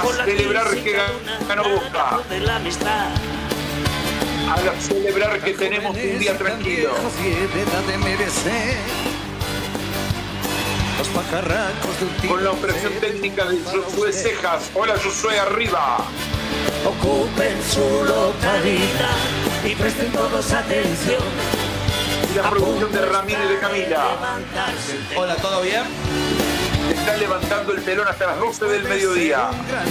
celebrar que ganó Boca. A celebrar que tenemos un día tranquilo. Con la operación técnica de Josué Cejas. Hola Josué, arriba. Ocupen su localidad y presten todos atención. Y la producción de Ramírez y de Camila. Hola, ¿todo bien? Está levantando el telón hasta las 12 del mediodía.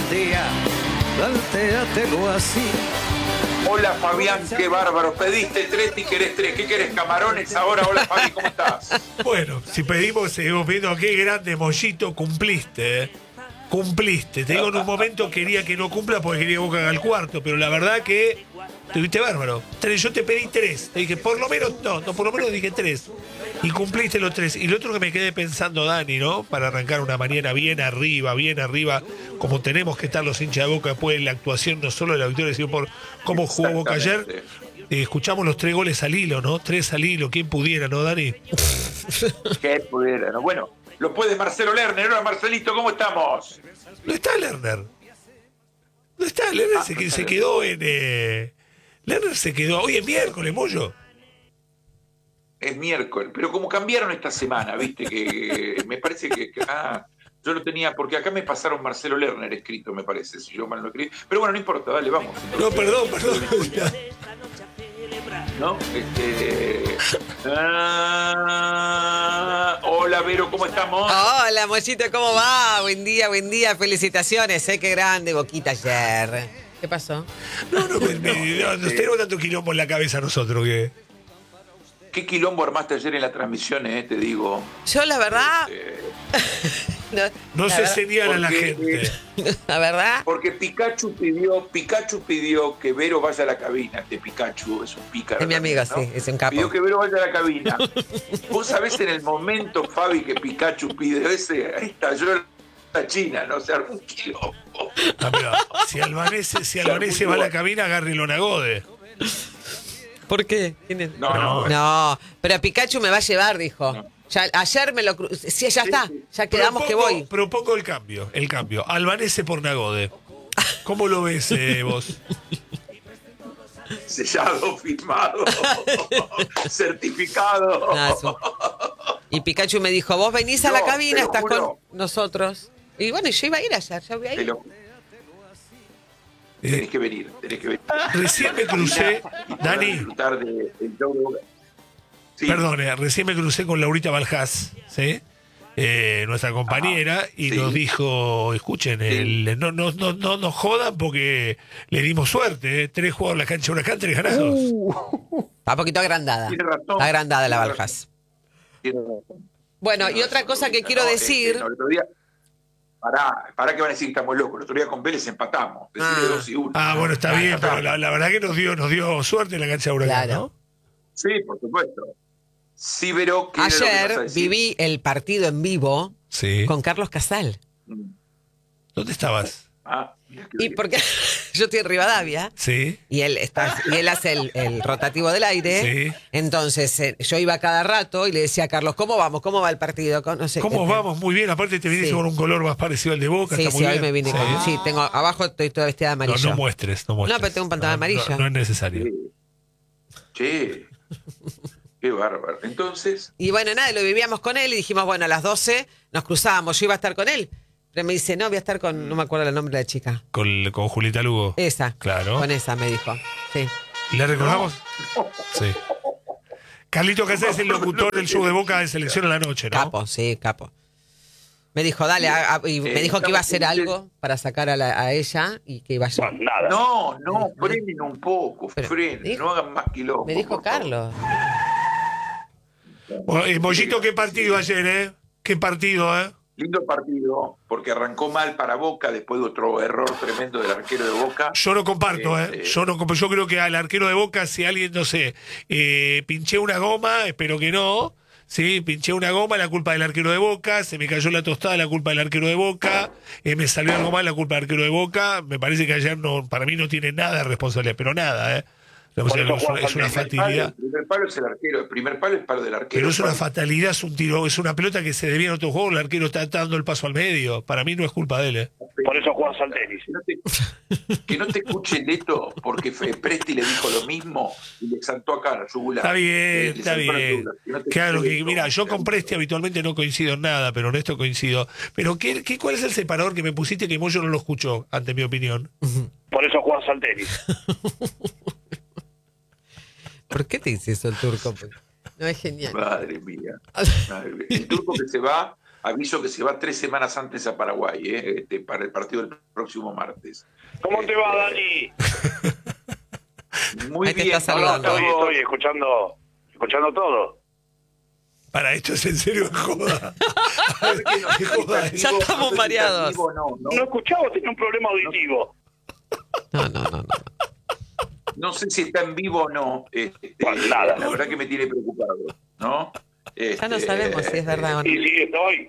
Hola Fabián, qué bárbaro. Pediste 3 y querés 3. ¿Qué querés, camarones ahora? Hola Fabi, ¿cómo estás? Bueno, si pedimos, seguimos viendo qué grande Mollito cumpliste, ¿eh? Cumpliste. Te digo, en un momento quería que no cumpla porque quería que Boca haga el cuarto, pero la verdad que tuviste bárbaro. Yo te pedí 3. Te dije, por lo menos, no, por lo menos dije 3. Y cumpliste los 3. Y lo otro que me quedé pensando, Dani, ¿no? Para arrancar una mañana bien arriba, como tenemos que estar los hinchas de Boca después de la actuación, no solo de la victoria, sino por cómo jugó Boca ayer. Escuchamos los 3 goles al hilo, ¿no? 3 al hilo. ¿Quién pudiera, no, Dani? ¿Quién pudiera, no? Bueno, lo puede Marcelo Lerner. Hola Marcelito, ¿cómo estamos? No está Lerner. No está Lerner, se quedó en... Lerner se quedó... Hoy es miércoles, Mollo. Es miércoles, pero como cambiaron esta semana, viste, que me parece que yo lo tenía, porque acá me pasaron Marcelo Lerner escrito, me parece, si yo mal no escribí. Pero bueno, no importa, dale, vamos. No, perdón. ¿No? Hola, Vero, ¿cómo estamos? Hola, Mollito, ¿cómo va? Buen día, felicitaciones, qué grande Boquita ayer. ¿Qué pasó? No, nos tenemos tanto quilombo en la cabeza nosotros que... ¿Qué quilombo armaste ayer en la transmisión, te digo? Yo, la verdad... No se señala a la gente. La verdad... Porque Pikachu pidió que Vero vaya a la cabina. Pikachu es un pícaro. Es mi amigo, ¿no? sí, es un capo. Pidió que Vero vaya a la cabina. Vos sabés en el momento, Fabi, que Pikachu pide ahí estalló la China, ¿no? O sea, un quilombo. Pero, si Albanese va a la cabina, agárrelo a Nagode. ¿Por qué? No. Pero Pikachu me va a llevar, dijo. No. Ya, ayer me lo crucé. Sí, ya está. Ya quedamos que voy. Propongo el cambio. Albanese por Nagode. ¿Cómo lo ves vos? Sellado, firmado, certificado. Y Pikachu me dijo, vos venís a la cabina, estás con nosotros. Y bueno, yo iba a ir ayer, ya voy a ir. Tenés que venir. Recién me crucé, Dani. Sí. Perdón, recién me crucé con Laurita Baljás, ¿sí? Nuestra compañera, y nos dijo, escuchen, no nos jodan porque le dimos suerte, 3 juegos en la cancha de Huracán, 3 ganados. Está un poquito agrandada. Está agrandada la Baljás. Bueno, y otra cosa que quiero decir... El otro día, Pará que van a decir que estamos locos. El otro día con Vélez empatamos. 2-1. Bueno, está bien, pero la verdad que nos dio suerte en la cancha de Huracán, claro. ¿no? Sí, por supuesto. Sí, pero ayer viví el partido en vivo con Carlos Casal. ¿Dónde estabas? Y porque yo estoy en Rivadavia, sí, y él hace el rotativo del aire, sí. Entonces yo iba cada rato y le decía a Carlos, ¿cómo vamos? ¿Cómo va el partido? No sé, ¿cómo vamos? Muy bien, aparte te viniste con un color más parecido al de Boca. Sí, está muy hoy bien. me vine con... Sí, abajo estoy toda vestida de amarillo. No muestres. No, pero tengo un pantalón amarillo. No es necesario. Che, qué bárbaro. Entonces... Y bueno, nada, lo vivíamos con él y dijimos, bueno, a las 12 nos cruzábamos, yo iba a estar con él. Pero me dice, no, voy a estar con, no me acuerdo el nombre de la chica. Con Julieta Lugo. Esa. Claro. Con esa, me dijo. Sí. ¿Le recordamos? Sí. Carlito Casal es el locutor del show de Boca de Selección a la Noche, ¿no? Capo, sí, capo. Me dijo, dale, y me dijo que iba a hacer algo para sacar a ella y que iba a... No, frenen un poco, frenen, no hagan más quilombo. Me dijo Carlos. Mollito, qué partido ayer, Qué partido, Lindo partido, porque arrancó mal para Boca después de otro error tremendo del arquero de Boca. Yo no comparto, Yo creo que al arquero de Boca, si alguien, no sé, pinché una goma, espero que no. Sí, pinché una goma, la culpa del arquero de Boca. Se me cayó la tostada, la culpa del arquero de Boca. Me salió algo mal, la culpa del arquero de Boca. Me parece que ayer para mí no tiene nada de responsabilidad, pero nada, Es una fatalidad. El primer palo es el arquero, el primer palo es palo del arquero. Pero es una fatalidad, es un tiro, es una pelota que se debía en otro juego, el arquero está dando el paso al medio. Para mí no es culpa de él. Por eso jugás al tenis. Que no te escuche Leto, porque Presti le dijo lo mismo y le exaltó acá la yugular. Está bien, está bien. Claro, que mira, yo con Presti habitualmente no coincido en nada, pero en esto coincido. Pero ¿cuál es el separador que me pusiste que Moyo no lo escuchó, ante mi opinión? Por eso jugás al tenis. ¿Por qué te dice eso el turco? No, es genial. Madre mía. El turco que se va, aviso que se va 3 semanas antes a Paraguay, para el partido del próximo martes. ¿Cómo te va, Dani? Muy bien. Estoy escuchando todo. Para esto es en serio, joda. Ya estamos mareados. No escuchaba, tenía un problema auditivo. No. No sé si está en vivo o no. Nada. La verdad que me tiene preocupado, ¿no? Ya no sabemos si es verdad o no. Sí, estoy.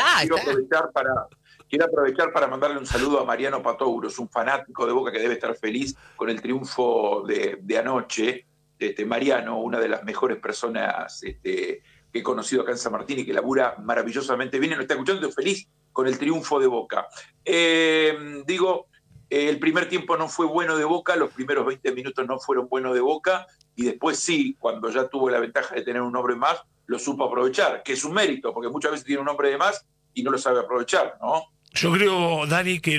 Quiero aprovechar para mandarle un saludo a Mariano Patouros, un fanático de Boca que debe estar feliz con el triunfo de anoche. Mariano, una de las mejores personas que he conocido acá en San Martín y que labura maravillosamente bien, y lo está escuchando feliz con el triunfo de Boca. El primer tiempo no fue bueno de Boca, los primeros 20 minutos no fueron buenos de Boca, y después sí, cuando ya tuvo la ventaja de tener un hombre más, lo supo aprovechar, que es un mérito, porque muchas veces tiene un hombre de más y no lo sabe aprovechar, ¿no? Yo creo, Dani, que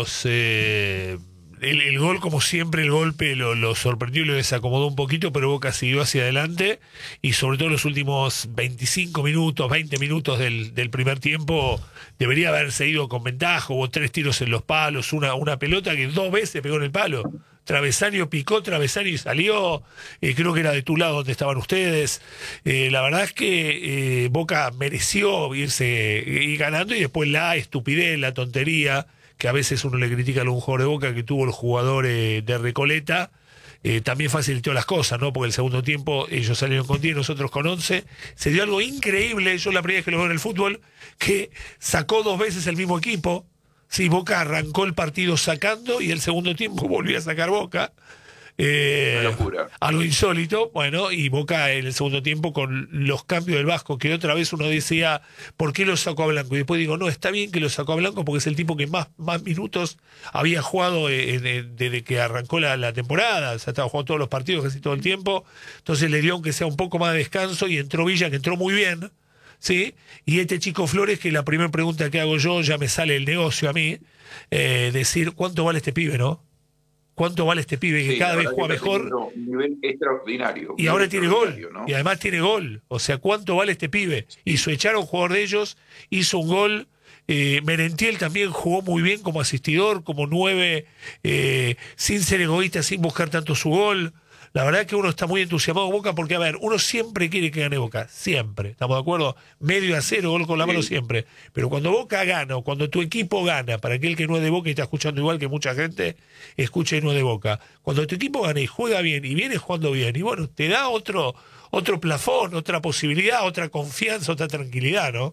el gol, como siempre, el golpe lo sorprendió y lo desacomodó un poquito, pero Boca siguió hacia adelante, y sobre todo los últimos 25 minutos, 20 minutos del primer tiempo debería haber seguido con ventaja. Hubo 3 tiros en los palos, una pelota que 2 veces pegó en el palo. Travesaño picó, travesaño y salió. Creo que era de tu lado donde estaban ustedes. La verdad es que Boca mereció ir ganando, y después la estupidez, la tontería que a veces uno le critica a algún jugador de Boca que tuvo el jugador de Recoleta, también facilitó las cosas, ¿no? Porque el segundo tiempo ellos salieron con 10, nosotros con 11. Se dio algo increíble, yo la primera vez que lo veo en el fútbol, que sacó 2 veces el mismo equipo. Sí, Boca arrancó el partido sacando y el segundo tiempo volvió a sacar Boca. Una locura. Algo insólito, bueno, y Boca en el segundo tiempo con los cambios del Vasco, que otra vez uno decía, ¿por qué lo sacó a Blanco? Y después digo, no, está bien que lo sacó a Blanco porque es el tipo que más minutos había jugado desde que arrancó la temporada, o sea, estaba jugando todos los partidos casi todo el tiempo, entonces le dio aunque sea un poco más de descanso, y entró Villa, que entró muy bien, ¿sí? Y este chico Flores, que la primera pregunta que hago yo, ya me sale el negocio a mí, decir, ¿cuánto vale este pibe, no? ¿Cuánto vale este pibe que cada vez juega mejor? Un nivel extraordinario. Y ahora tiene gol, ¿no? Y además tiene gol. O sea, ¿cuánto vale este pibe? Hizo echar a un jugador de ellos, hizo un gol. Merentiel también jugó muy bien como asistidor, como 9, sin ser egoísta, sin buscar tanto su gol. La verdad es que uno está muy entusiasmado con Boca porque, a ver, uno siempre quiere que gane Boca, siempre, ¿estamos de acuerdo? 1-0, gol con la mano siempre. Pero cuando Boca gana, o cuando tu equipo gana, para aquel que no es de Boca y está escuchando igual que mucha gente, escucha y no es de Boca. Cuando tu equipo gana y juega bien, y viene jugando bien, y bueno, te da otro plafón, otra posibilidad, otra confianza, otra tranquilidad, ¿no?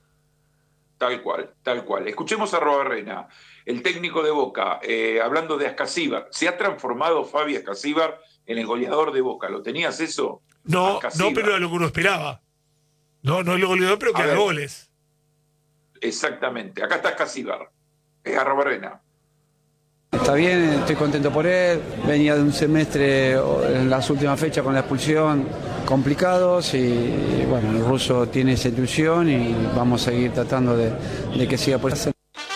Tal cual, tal cual. Escuchemos a Arrobarrena, el técnico de Boca, hablando de Ascasíbar. ¿Se ha transformado Fabi Ascasíbar en el goleador de Boca? ¿Lo tenías eso? No, pero era lo que uno esperaba. No es el goleador, pero que haga goles. Exactamente. Acá está Ascasíbar. Es Arrobarrena. Está bien, estoy contento por él. Venía de un semestre en las últimas fechas con la expulsión complicados y bueno, el ruso tiene esa ilusión y vamos a seguir tratando de que siga por eso.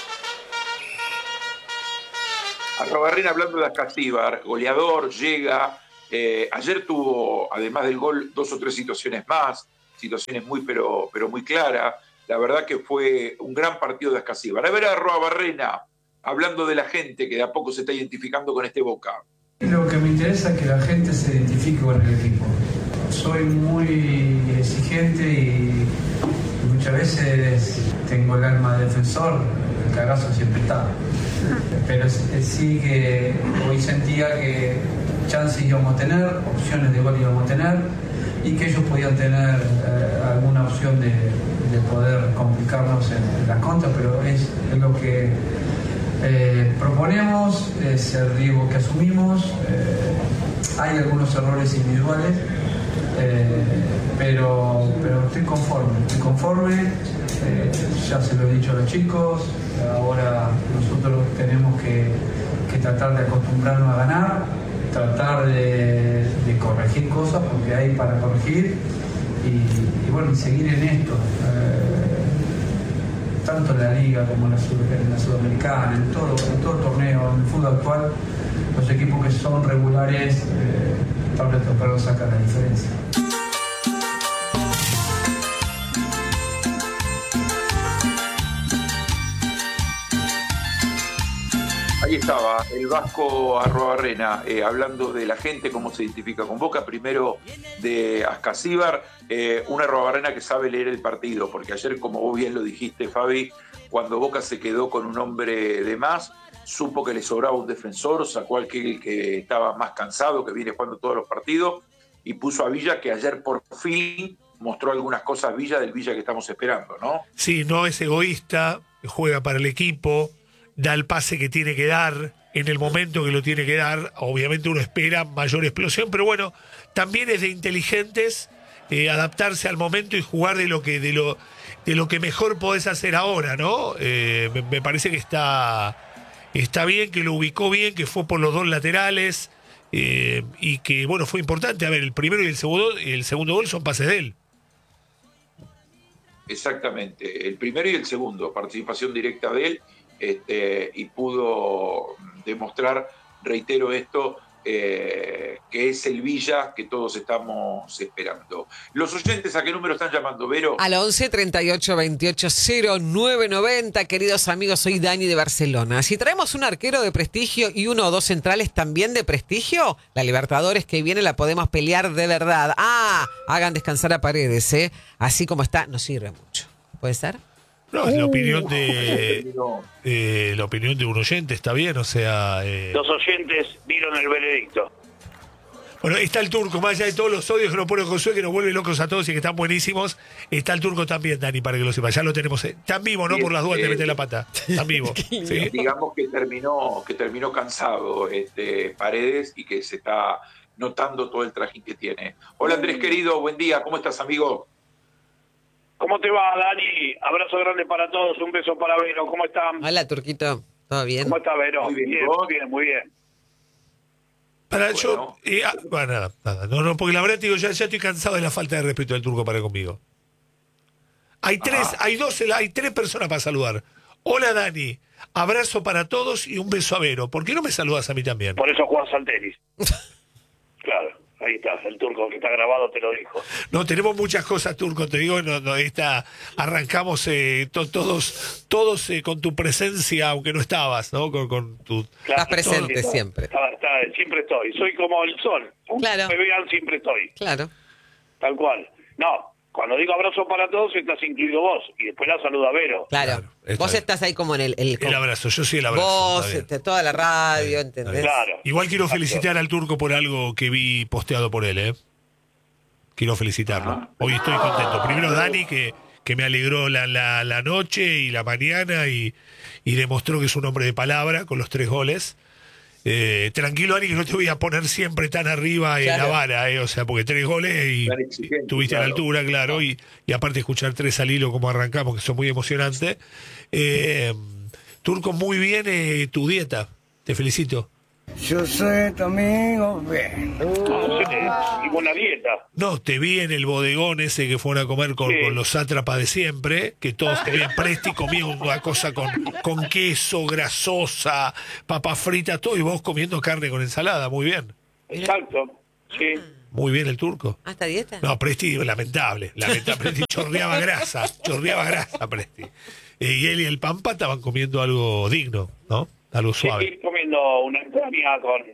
Arrobarrena hablando de Ascasíbar, goleador, llega. Ayer tuvo, además del gol, 2 o 3 situaciones más, situaciones pero muy claras. La verdad que fue un gran partido de Ascasíbar. A ver a Arrobarrena, hablando de la gente que de a poco se está identificando con este Boca. Lo que me interesa es que la gente se identifique con el equipo. Soy muy exigente y muchas veces tengo el alma de defensor, el cagazo siempre está. Pero sí que hoy sentía que chances íbamos a tener, opciones de gol íbamos a tener y que ellos podían tener alguna opción de poder complicarnos en las contras, pero es lo que proponemos, es el riesgo que asumimos. Hay algunos errores individuales, pero estoy conforme, ya se lo he dicho a los chicos. Ahora nosotros tratar de acostumbrarnos a ganar, tratar de corregir cosas porque hay para corregir y bueno, y seguir en esto. Tanto en la Liga como en la Sudamericana, en todo el torneo, en el fútbol actual, los equipos que son regulares tarde o temprano sacan la diferencia. Ahí estaba el Vasco Arruabarrena hablando de la gente, cómo se identifica con Boca. Primero de Ascasíbar, un Arruabarrena que sabe leer el partido, porque ayer, como vos bien lo dijiste, Fabi, cuando Boca se quedó con un hombre de más, supo que le sobraba un defensor, sacó al que estaba más cansado, que viene jugando todos los partidos, y puso a Villa, que ayer por fin mostró algunas cosas del Villa que estamos esperando, ¿no? Sí, no es egoísta, juega para el equipo, da el pase que tiene que dar en el momento que lo tiene que dar. Obviamente uno espera mayor explosión, pero bueno, también es de inteligentes adaptarse al momento y jugar de lo que mejor podés hacer ahora, ¿no? Me parece que está bien, que lo ubicó bien, que fue por los dos laterales y que, bueno, fue importante. A ver, el primero y el segundo gol son pases de él. Exactamente, el primero y el segundo, participación directa de él. Y pudo demostrar, reitero esto, que es el Villa que todos estamos esperando. ¿Los oyentes a qué número están llamando, Vero? Al 11 38 28 0990, queridos amigos, soy Dani de Barcelona. Si traemos un arquero de prestigio y uno o dos centrales también de prestigio, la Libertadores que viene la podemos pelear de verdad. Hagan descansar a Paredes, así como está, no sirve mucho. ¿Puede ser? No, la opinión de un oyente está bien, o sea... Los oyentes dieron el veredicto. Bueno, está el Turco, más allá de todos los odios que nos pone Josué, que nos vuelve locos a todos y que están buenísimos, está el Turco también, Dani, para que lo sepa. Ya lo tenemos. Tan vivo, ¿no? Por las dudas te metes la pata. Tan vivo. ¿Sí? Digamos que terminó cansado Paredes y que se está notando todo el trajín que tiene. Hola Andrés, querido, buen día. ¿Cómo estás, amigo? ¿Cómo te va, Dani? Abrazo grande para todos, un beso para Vero. ¿Cómo están? Hola, Turquito. ¿Todo bien? ¿Cómo está, Vero? Muy bien, muy bien. Para bueno. Nada. No, porque la verdad te digo, ya estoy cansado de la falta de respeto del Turco para conmigo. Hay tres personas para saludar. Hola, Dani. Abrazo para todos y un beso a Vero. ¿Por qué no me saludas a mí también? Por eso jugás al tenis. Claro. Ahí está, el Turco que está grabado te lo dijo. No, tenemos muchas cosas, Turco, te digo, arrancamos todos con tu presencia, aunque no estabas, ¿no? Con tu... Estás presente siempre. Siempre estoy, soy como el sol. Claro. Me vean, siempre estoy. Claro. Tal cual. No, cuando digo abrazo para todos, estás incluido vos, y después la saluda Vero. Claro. Vos estás ahí como en el abrazo, yo sí el abrazo. Vos, toda la radio, ¿entendés? Claro. Igual quiero felicitar al Turco por algo que vi posteado por él, Quiero felicitarlo. Hoy estoy contento. Primero Dani, que me alegró la noche y la mañana y demostró que es un hombre de palabra con los 3 goles. Tranquilo, Dani, que no te voy a poner siempre tan arriba en la vara, o sea, porque 3 goles y estuviste a la altura, claro, y aparte escuchar 3 al hilo como arrancamos, que son muy emocionantes. Turco, muy bien tu dieta, te felicito. Yo soy tu amigo, bien. Y buena dieta. No, te vi en el bodegón ese que fueron a comer con los sátrapas de siempre, que todos comían Presti, comían una cosa con queso, grasosa, papa frita, todo, y vos comiendo carne con ensalada, muy bien. Exacto, sí. Muy bien el Turco. ¿Hasta dieta? No, Presti, lamentable. Presti chorreaba grasa, Presti. Y él y el Pampa estaban comiendo algo digno, ¿no? Algo suave. Estoy comiendo una entraña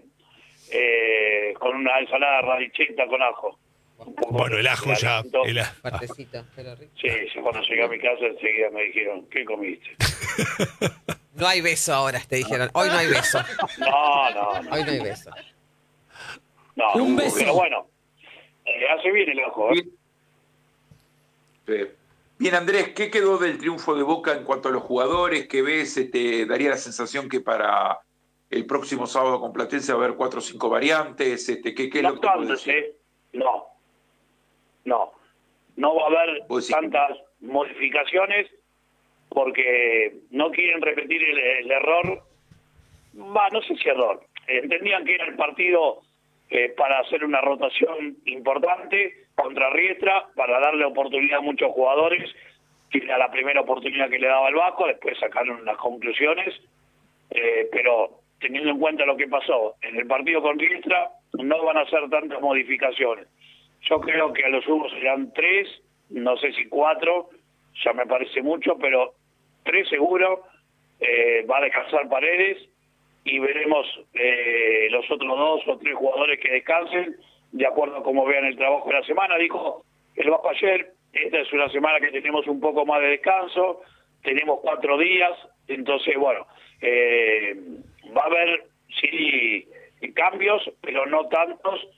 con una ensalada radicchetta con ajo. Bueno, el ajo ya... Fuertecito, pero rico. Sí, cuando llegué a mi casa enseguida me dijeron, ¿qué comiste? No hay beso ahora, te dijeron. Hoy no hay beso. No. Hoy no hay beso. No, un beso. Pero bueno, hace bien el ajo. Bien, Andrés, ¿qué quedó del triunfo de Boca en cuanto a los jugadores? ¿Qué ves? ¿Te daría la sensación que para el próximo sábado con Platense va a haber 4 o 5 variantes? ¿Qué es lo que puedes decir? No va a haber tantas modificaciones porque no quieren repetir el error no sé si error. Entendían que era el partido para hacer una rotación importante contra Riestra, para darle oportunidad a muchos jugadores, que era la primera oportunidad que le daba el Vasco, después sacaron las conclusiones, pero teniendo en cuenta lo que pasó en el partido con Riestra, no van a hacer tantas modificaciones. Yo creo que a lo sumo serán 3, no sé si 4, ya me parece mucho, pero 3 seguro. Va a descansar Paredes y veremos los otros 2 o 3 jugadores que descansen de acuerdo a cómo vean el trabajo de la semana. Dijo el Vasco ayer, esta es una semana que tenemos un poco más de descanso, tenemos 4 días, entonces bueno, va a haber sí cambios, pero no tantos,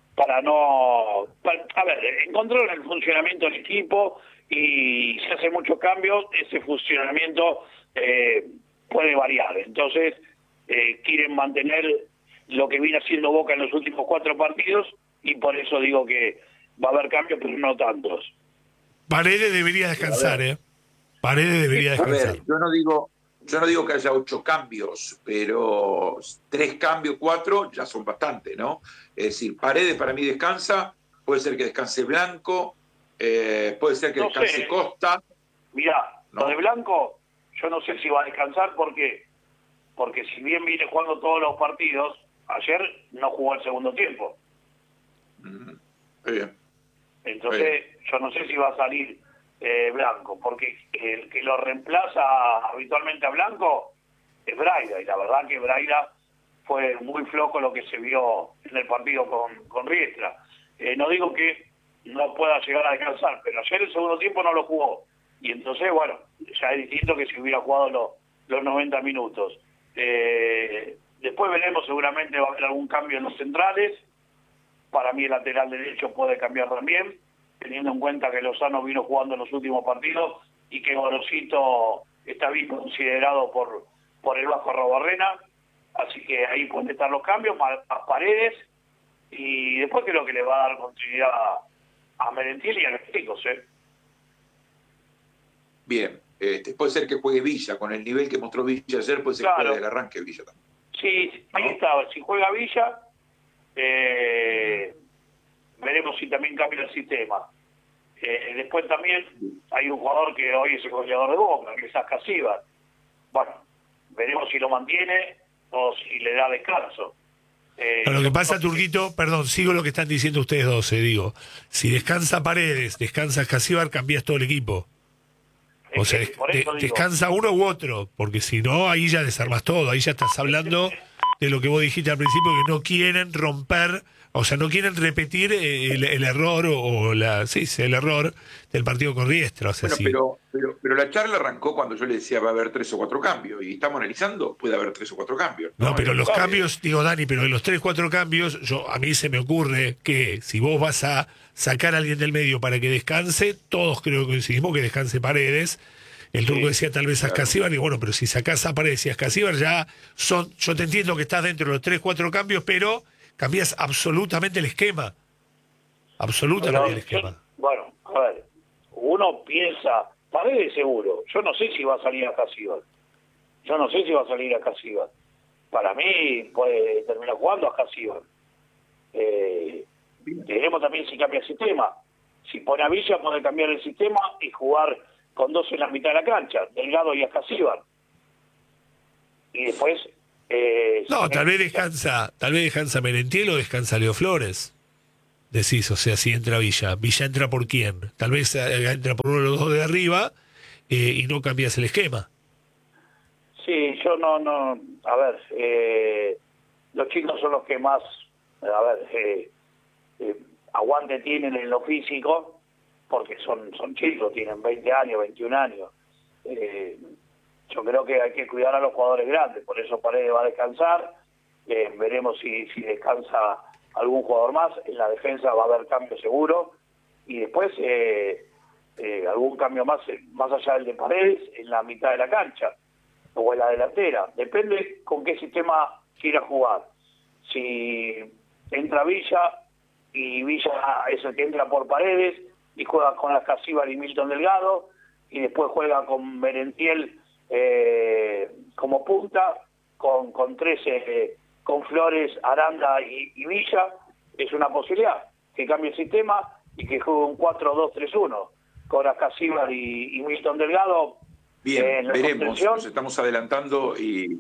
a ver, encontraron el funcionamiento del equipo y si hace muchos cambios, ese funcionamiento puede variar. Entonces, quieren mantener lo que viene haciendo Boca en los últimos 4 partidos y por eso digo que va a haber cambios, pero no tantos. Paredes debería descansar, Paredes debería descansar. A ver, yo no digo que haya 8 cambios, pero 3 cambios, 4 ya son bastante, ¿no? Es decir, Paredes para mí descansa, puede ser que descanse Blanco, puede ser que descanse Costa. Mirá, lo de Blanco, yo no sé si va a descansar porque si bien viene jugando todos los partidos, ayer no jugó el segundo tiempo. Muy bien. Entonces, yo no sé si va a salir Blanco, porque el que lo reemplaza habitualmente a Blanco es Braida, y la verdad que Braida fue muy flojo lo que se vio en el partido con Riestra. No digo que no pueda llegar a descansar, pero ayer el segundo tiempo no lo jugó, y entonces, bueno, ya es distinto que si hubiera jugado los 90 minutos. Después veremos, seguramente va a haber algún cambio en los centrales. Para mí el lateral derecho puede cambiar también, teniendo en cuenta que Lozano vino jugando en los últimos partidos y que Gorosito está bien considerado por el Vasco Arrobarrena, así que ahí pueden estar los cambios, más Paredes, y después creo que le va a dar continuidad a Merentiel y a los chicos, Bien, puede ser que juegue Villa, con el nivel que mostró Villa ayer, puede ser que juegue del arranque Villa también. Sí, ahí está, si juega Villa, veremos si también cambia el sistema. Después también hay un jugador que hoy es el goleador de Boca, que es Ascasíbar. Bueno, veremos si lo mantiene o si le da descanso. Lo que pasa, Turquito, perdón, sigo lo que están diciendo ustedes dos, digo, si descansa Paredes, descansa Ascasíbar, cambias todo el equipo. O sea, descansa uno u otro, porque si no, ahí ya desarmas todo, ahí ya estás hablando de lo que vos dijiste al principio, que no quieren romper, o sea, no quieren repetir el error el error del partido con Riestra. O sea, bueno, pero la charla arrancó cuando yo le decía va a haber 3 o 4 cambios, y estamos analizando, puede haber 3 o 4 cambios. No, pero los cambios, digo, Dani, pero en los 3 o 4 cambios, a mí se me ocurre que si vos vas a sacar a alguien del medio para que descanse, todos creo que coincidimos que descanse Paredes. El Turco decía tal vez Ascasíbar, y bueno, pero si sacás a Paredes y Ascasíbar ya son, yo te entiendo que estás dentro de los 3 o 4 cambios, pero cambias absolutamente el esquema. Absolutamente el esquema. Bueno, a ver, uno piensa, Paredes seguro, yo no sé si va a salir Ascasíbar. Para mí puede terminar jugando Ascasíbar. Veremos también si cambia el sistema. Si pone a Villa puede cambiar el sistema y jugar con 2 en la mitad de la cancha, Delgado y Ascasíbar. Y después... tal vez descansa Merentiel o descansa Leo Flores. Decís, o sea, si entra Villa entra por quién, tal vez entra por uno de los 2 de arriba y no cambias el esquema. Sí, yo no, a ver, los chicos son los que más, aguante tienen en lo físico, porque son chicos, tienen 20 años, 21 años. Yo creo que hay que cuidar a los jugadores grandes, por eso Paredes va a descansar. Veremos si descansa algún jugador más. En la defensa va a haber cambio seguro, y después algún cambio más allá del de Paredes en la mitad de la cancha o en la delantera. Depende con qué sistema quiera jugar. Si entra Villa y Villa es el que entra por Paredes y juega con Ascasíbar y Milton Delgado, y después juega con Merentiel como punta, con 13, con Flores, Aranda y Villa, es una posibilidad que cambie el sistema y que juegue un 4-2-3-1 con Ascasíbar y Milton Delgado. Bien, veremos, nos estamos adelantando. Y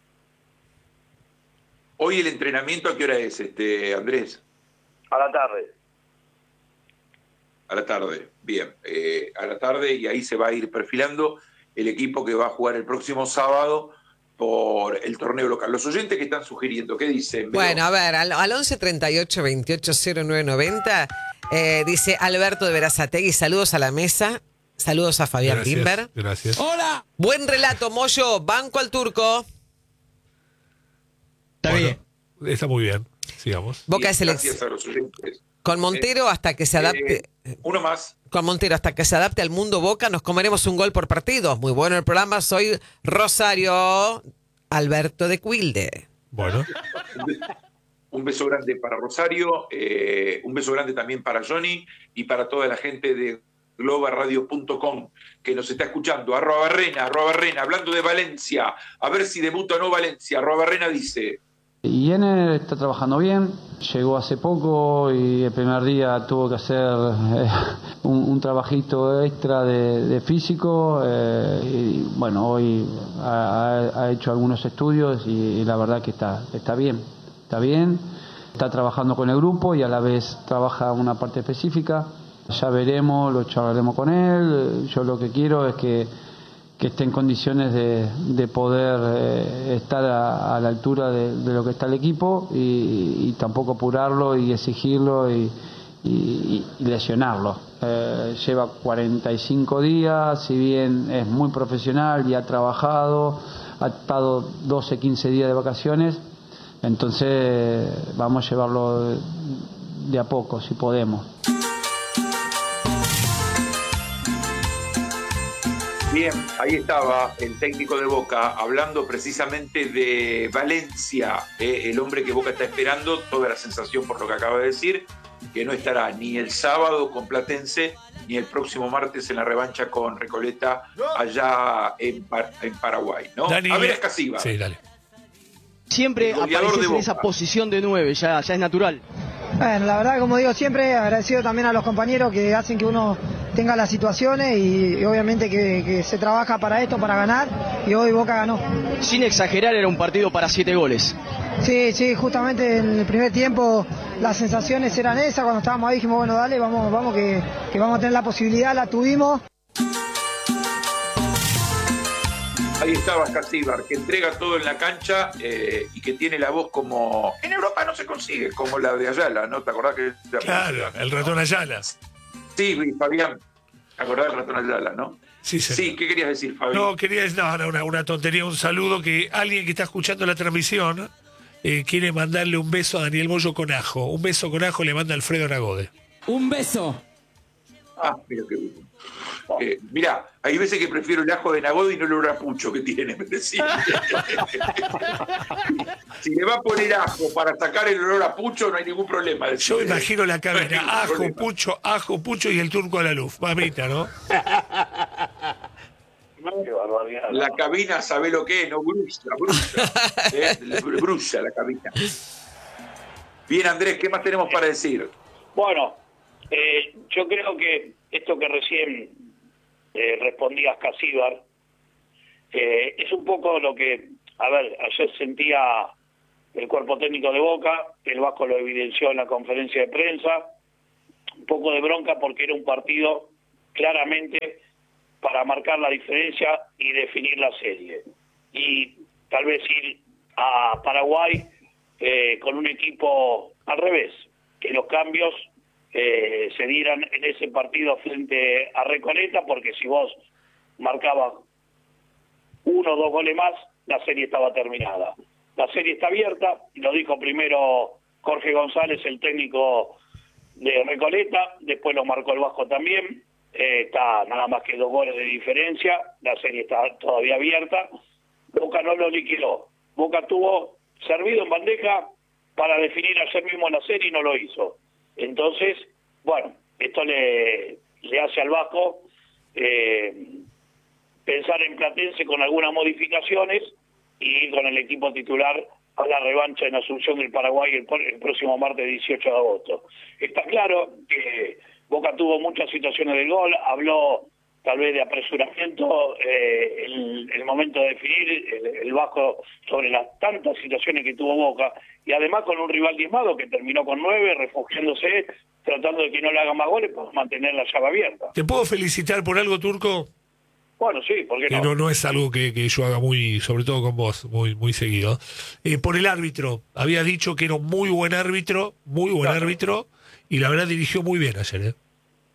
hoy el entrenamiento, ¿a qué hora es, Andrés? A la tarde. A la tarde, bien, a la tarde, y ahí se va a ir perfilando el equipo que va a jugar el próximo sábado por el torneo local. Los oyentes que están sugiriendo, ¿qué dicen? Bueno, a ver, al 11 38 28 09 90 dice Alberto de Berazategui, saludos a la mesa, saludos a Fabián Timber. Gracias. ¡Hola! Buen relato, Moyo, banco al turco. Está bien. Está muy bien, sigamos. Boca de Gracias selección. a los oyentes. Con Montero hasta que se adapte. Uno más. Con Montero hasta que se adapte al mundo Boca, nos comeremos un gol por partido. Muy bueno el programa, soy Rosario Alberto de Quilde. Bueno. Un beso grande para Rosario, un beso grande también para Johnny y para toda la gente de globaradio.com que nos está escuchando. @Barrena, hablando de Valencia, a ver si debuta o no Valencia. @Barrena dice: Y él está trabajando bien, llegó hace poco y el primer día tuvo que hacer un trabajito extra de físico, y bueno, hoy ha hecho algunos estudios y la verdad que está bien, está trabajando con el grupo y a la vez trabaja una parte específica. Ya veremos, lo charlaremos con él. Yo lo que quiero es que esté en condiciones de poder estar a la altura de lo que está el equipo y tampoco apurarlo y exigirlo y lesionarlo. Lleva 45 días, si bien es muy profesional y ha trabajado, ha estado 12, 15 días de vacaciones, entonces vamos a llevarlo de a poco, si podemos. Bien, ahí estaba el técnico de Boca hablando precisamente de Valencia, el hombre que Boca está esperando, toda la sensación por lo que acaba de decir, que no estará ni el sábado con Platense, ni el próximo martes en la revancha con Recoleta allá en Paraguay, ¿no? Dani, a ver, Ascasíbar. Sí, dale. Siempre apareces en esa posición de 9, ya es natural. Bueno, la verdad, como digo siempre, agradecido también a los compañeros que hacen que uno tenga las situaciones y obviamente que se trabaja para esto, para ganar, y hoy Boca ganó. Sin exagerar, era un partido para 7 goles. Sí, justamente en el primer tiempo las sensaciones eran esas, cuando estábamos ahí dijimos, bueno, dale, vamos que vamos a tener la posibilidad, la tuvimos. Ahí estaba Ascasíbar, que entrega todo en la cancha y que tiene la voz como... En Europa no se consigue, como la de Ayala, ¿no? ¿Te acordás que...? Claro, el ratón Ayala. Sí, Fabián. ¿Te acordás del ratón Ayala, no? Sí, Sí, ¿qué querías decir, Fabián? No, quería decir una tontería, un saludo, que alguien que está escuchando la transmisión quiere mandarle un beso a Daniel Moyo con ajo. Un beso con ajo le manda Alfredo Nagode. Un beso. Ah, mira qué bueno. Mirá, hay veces que prefiero el ajo de Nagode y no el olor a pucho que tiene. Si le va a poner ajo para sacar el olor a pucho, no hay ningún problema. Yo imagino la cabina, No hay ajo, pucho y el turco a la luz. Mamita, ¿no? Qué barbaridad. La cabina, ¿sabe lo que es? No, brulla la cabina. Bien, Andrés, ¿qué más tenemos para decir? Bueno, yo creo que esto que recién respondía Ascasíbar es un poco lo que, a ver, ayer sentía el cuerpo técnico de Boca, el Vasco lo evidenció en la conferencia de prensa, un poco de bronca porque era un partido claramente para marcar la diferencia y definir la serie. Y tal vez ir a Paraguay con un equipo al revés, que los cambios se dieran en ese partido frente a Recoleta, porque si vos marcabas 1 o 2 goles más, la serie estaba terminada. La serie está abierta, lo dijo primero Jorge González, el técnico de Recoleta, después lo marcó el Vasco también, está nada más que 2 goles de diferencia, la serie está todavía abierta. Boca no lo liquidó, Boca tuvo servido en bandeja para definir ayer mismo la serie y no lo hizo. Entonces, bueno, esto le hace al Vasco pensar en Platense con algunas modificaciones y con el equipo titular a la revancha en Asunción del Paraguay el próximo martes 18 de agosto. Está claro que Boca tuvo muchas situaciones del gol, habló tal vez de apresuramiento, el momento de definir, el bajo sobre las tantas situaciones que tuvo Boca, y además con un rival diezmado que terminó con 9, refugiándose, tratando de que no le haga más goles para mantener la llave abierta. ¿Te puedo felicitar por algo, Turco? Bueno, sí, ¿por qué no? Que no es algo que yo haga muy, sobre todo con vos, muy seguido. Por el árbitro, había dicho que era un muy buen árbitro, y la verdad dirigió muy bien ayer, ¿eh?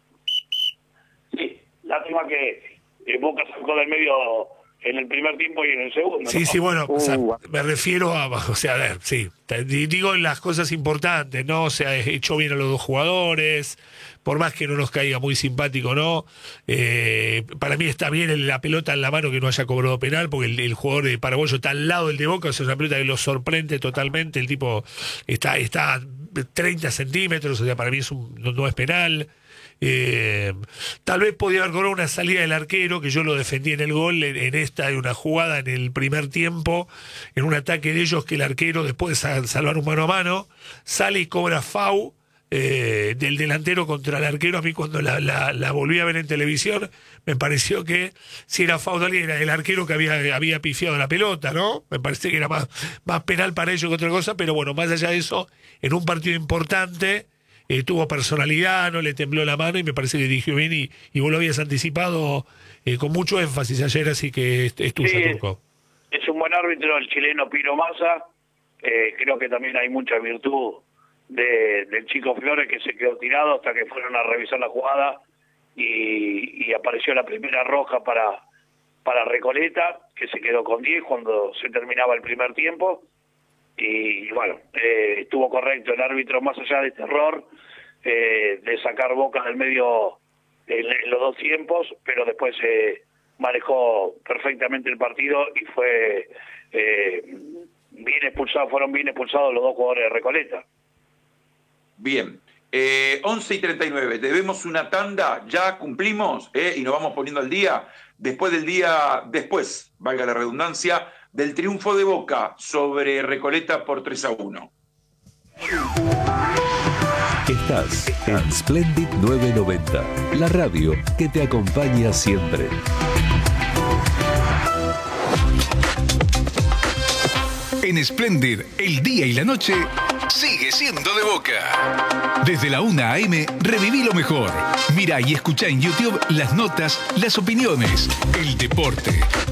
Sí, lástima que Boca sacó del medio en el primer tiempo y en el segundo. Sí, ¿no? sí, bueno, o sea, me refiero a, o sea, a ver, sí, digo las cosas importantes, ¿no? O sea, echó bien a los dos jugadores, por más que no nos caiga muy simpático, ¿no? Para mí está bien la pelota en la mano que no haya cobrado penal, porque el jugador de paraguayo está al lado del de Boca, o sea, es una pelota que lo sorprende totalmente, el tipo está 30 centímetros, o sea, para mí no es penal. Tal vez podía haber cobrado una salida del arquero, que yo lo defendí en el gol, en una jugada en el primer tiempo, en un ataque de ellos, que el arquero, después de salvar un mano a mano, sale y cobra FAU del delantero contra el arquero. A mí cuando la volví a ver en televisión me pareció que si era FAU de alguien era el arquero que había pifiado la pelota, ¿no? Me parece que era más penal para ellos que otra cosa, pero bueno, más allá de eso, en un partido importante tuvo personalidad, no le tembló la mano y me parece que dirigió bien y vos lo habías anticipado con mucho énfasis ayer, así que es tuyo, sí, Turco. Es un buen árbitro el chileno Piro Massa, creo que también hay mucha virtud del chico Flores, que se quedó tirado hasta que fueron a revisar la jugada y apareció la primera roja para Recoleta, que se quedó con 10 cuando se terminaba el primer tiempo. Y bueno, estuvo correcto el árbitro, más allá de este error de sacar Boca del medio en los dos tiempos, pero después manejó perfectamente el partido y fue fueron bien expulsados los dos jugadores de Recoleta. Bien, 11:39, debemos una tanda, ya cumplimos y nos vamos poniendo al día, después, valga la redundancia, del triunfo de Boca sobre Recoleta por 3-1. Estás en Splendid 990, la radio que te acompaña siempre. En Splendid, el día y la noche sigue siendo de Boca. Desde la 1 a.m. reviví lo mejor. Mirá y escuchá en YouTube las notas, las opiniones, el deporte.